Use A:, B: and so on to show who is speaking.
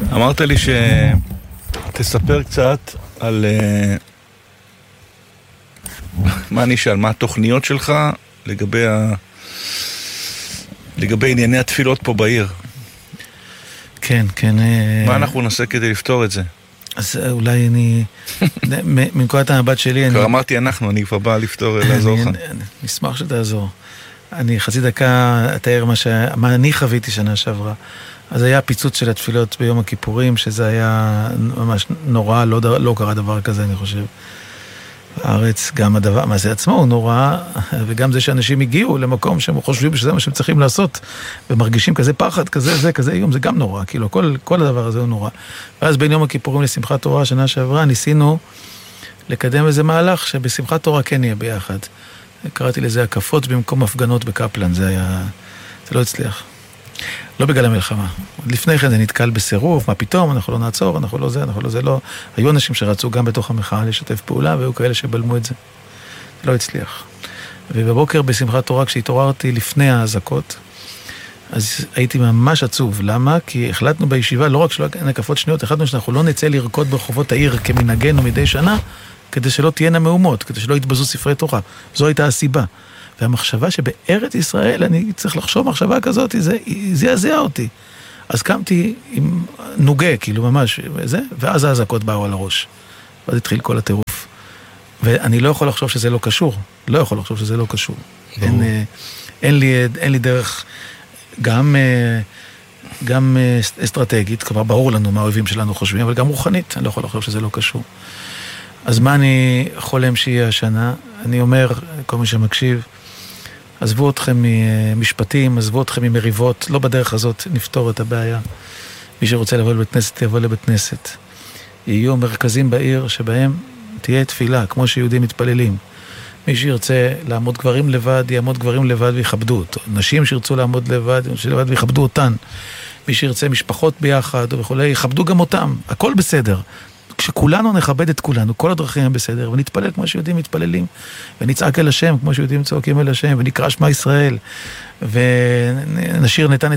A: אמרת לי שתספר קצת על מה נשאל, מה התוכניות שלך לגבי ענייני התפילות פה בעיר.
B: כן, כן.
A: מה אנחנו נעשה כדי לפתור את זה?
B: אז אולי אני, מנקודת המבט שלי,
A: כבר אמרתי אנחנו, אני כבר בא לפתור, לעזור לך.
B: נשמח שתעזור. אני חצי דקה אתאר מה אני חוויתי שנה שעברה. אז היה פיצוץ של התפילות ביום הכיפורים, שזה היה ממש נורא, לא קרה דבר כזה, אני חושב. הארץ, גם הדבר, מה זה עצמו הוא נורא, וגם זה שאנשים הגיעו למקום שהם חושבים שזה מה שהם צריכים לעשות, ומרגישים כזה פחד, כזה איום, זה גם נורא, כאילו, כל הדבר הזה הוא נורא. ואז בין יום הכיפורים לשמחת תורה, שנה שעברה, ניסינו לקדם איזה מהלך שבשמחת תורה כן יהיה ביחד. קראתי לזה הקפות במקום הפגנות בקפלן, זה לא הצליח. לא בגלל המלחמה. לפני כן זה נתקל בסירוב, מה פתאום, אנחנו לא נעצור, אנחנו לא זה, לא. היו אנשים שרצו גם בתוך המחאה לשתף פעולה, והיו כאלה שבלמו את זה. זה לא הצליח. ובבוקר בשמחת תורה, כשהתעוררתי לפני האזעקות, אז הייתי ממש עצוב. למה? כי החלטנו בישיבה, לא רק שלא נקפות שניות, החלטנו שאנחנו לא נצא לרקוד ברחובות העיר כמנהגנו מדי שנה, כדי שלא תהיינה מהומות, כדי שלא יתבזו ספרי תורה. זו הייתה הסיבה. והמחשבה שבארץ ישראל אני צריך לחשוב מחשבה כזאת, זה יזע אותי. אז קמתי עם נוגה, כאילו ממש, ואז האזעקות באו על הראש. ואז התחיל כל הטירוף. ואני לא יכול לחשוב שזה לא קשור. לא יכול לחשוב שזה לא קשור. אין לי דרך, גם אסטרטגית, כבר ברור לנו מה האויבים שלנו חושבים, אבל גם רוחנית, אני לא יכול לחשוב שזה לא קשור. אז מה אני חולם שיהיה השנה? אני אומר, כל מי שמקשיב, עזבו אתכם ממשפטים, עזבו אתכם ממריבות, לא בדרך הזאת נפתור את הבעיה. מי שרוצה לבוא לבית כנסת, יבוא לבית כנסת. יהיו מרכזים בעיר שבהם תהיה תפילה, כמו שיהודים מתפללים. מי שירצה לעמוד גברים לבד, יעמוד גברים לבד ויכבדו אותו. נשים שירצו לעמוד לבד ויכבדו אותן. מי שירצה משפחות ביחד וכו', יכבדו גם אותם. הכל בסדר. כשכולנו נכבד את כולנו, כל הדרכים הם בסדר, ונתפלל כמו שיהודים מתפללים, ונצעק אל השם כמו שיהודים צועקים אל השם, ונקרא שמע ישראל, ונשיר נתן את